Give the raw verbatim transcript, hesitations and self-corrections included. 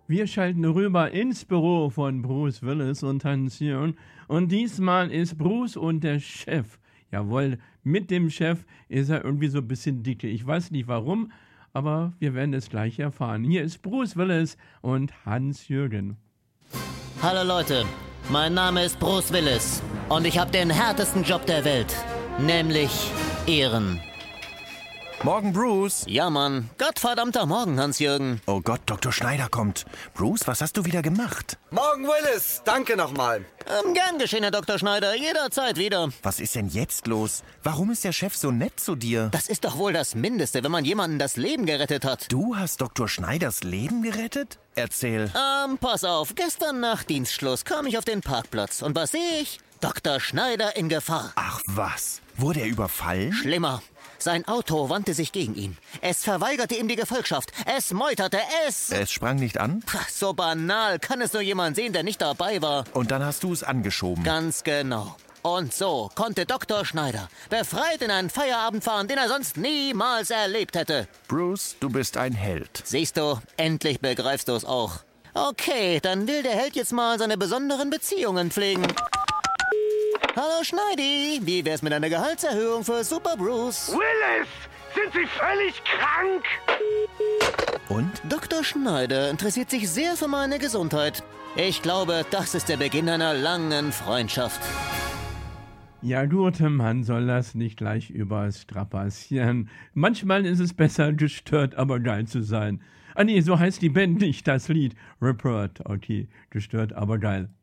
Wir schalten rüber ins Büro von Bruce Willis und Hans-Jürgen. Und diesmal ist Bruce und der Chef. Jawohl, mit dem Chef ist er irgendwie so ein bisschen dicke. Ich weiß nicht warum, aber wir werden es gleich erfahren. Hier ist Bruce Willis und Hans-Jürgen. Hallo Leute, mein Name ist Bruce Willis und ich habe den härtesten Job der Welt, nämlich Ehren. Morgen, Bruce. Ja, Mann. Gottverdammter Morgen, Hans-Jürgen. Oh Gott, Doktor Schneider kommt. Bruce, was hast du wieder gemacht? Morgen, Willis. Danke nochmal. Ähm, gern geschehen, Herr Doktor Schneider. Jederzeit wieder. Was ist denn jetzt los? Warum ist der Chef so nett zu dir? Das ist doch wohl das Mindeste, wenn man jemandem das Leben gerettet hat. Du hast Doktor Schneiders Leben gerettet? Erzähl. Ähm, pass auf. Gestern nach Dienstschluss kam ich auf den Parkplatz. Und was sehe ich? Doktor Schneider in Gefahr. Ach was. Wurde er überfallen? Schlimmer. Sein Auto wandte sich gegen ihn. Es verweigerte ihm die Gefolgschaft. Es meuterte, es... Es sprang nicht an? Pah, so banal. Kann es nur jemand sehen, der nicht dabei war. Und dann hast du es angeschoben. Ganz genau. Und so konnte Doktor Schneider befreit in einen Feierabend fahren, den er sonst niemals erlebt hätte. Bruce, du bist ein Held. Siehst du, endlich begreifst du es auch. Okay, dann will der Held jetzt mal seine besonderen Beziehungen pflegen. Hallo Schneidi, wie wär's mit einer Gehaltserhöhung für Super Bruce? Willis, sind Sie völlig krank? Und? Doktor Schneider interessiert sich sehr für meine Gesundheit. Ich glaube, das ist der Beginn einer langen Freundschaft. Ja gut, man soll das nicht gleich überstrapazieren. Manchmal ist es besser, gestört, aber geil zu sein. Ah nee, so heißt die Band nicht, das Lied. Report, okay, gestört, aber geil.